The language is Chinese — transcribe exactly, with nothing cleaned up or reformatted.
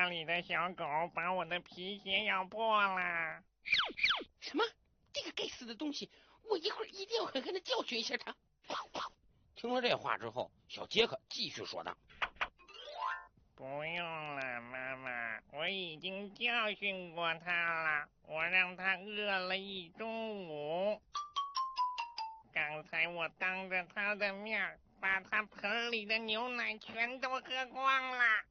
里的小狗把我的皮鞋咬破了。 什么？这个该死的东西，我一会儿一定要狠狠地教训一下他。听了这话之后，小杰克继续说道： 不用了，妈妈，我已经教训过他了，我让他饿了一中午。刚才我当着他的面把他盆里的牛奶全都喝光了。